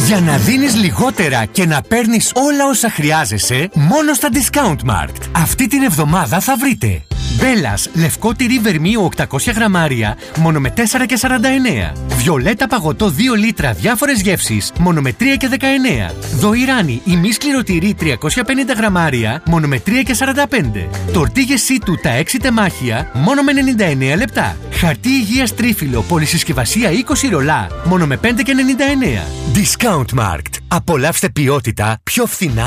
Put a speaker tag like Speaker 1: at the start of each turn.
Speaker 1: Για να δίνεις λιγότερα και να παίρνεις όλα όσα χρειάζεσαι, μόνο στα Discount Markt. Αυτή την εβδομάδα θα βρείτε Μπέλας λευκό τυρί βερμίου 800 γραμμάρια μόνο με 4,49. Βιολέτα παγωτό 2 λίτρα διάφορες γεύσεις μόνο με 3,19. Δοϊράνι ημί σκληροτυρί 350 γραμμάρια μόνο με 3,45. Τορτίγες σίτου τα 6 τεμάχια μόνο με 99 λεπτά. Χαρτί υγείας τρίφυλλο πολυσυσκευασία 20 ρολά μόνο με 5,99. Discount Markt. Απολαύστε ποιότητα πιο φθηνά